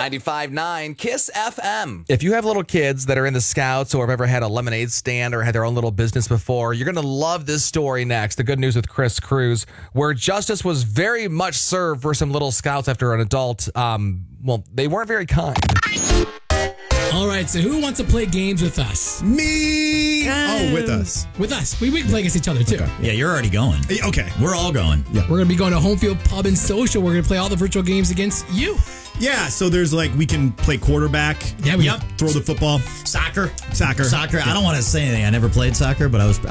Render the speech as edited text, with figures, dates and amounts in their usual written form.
95.9 Kiss FM. If you have little kids that are in the Scouts or have ever had a lemonade stand or had their own little business before, you're going to love this story next. The Good News with Chris Cruz, where justice was very much served for some little Scouts after an adult, they weren't very kind. All right, so who wants to play games with us? Me! Oh, with us. With us. We can play against each other, too. Okay. Yeah, you're already going. Okay. We're all going. Yeah. We're going to be going to Home Field Pub and Social. We're going to play all the virtual games against you. Yeah, so there's we can play quarterback. Yeah, throw the football. Soccer. Soccer. I don't want to say anything. I never played soccer, but I was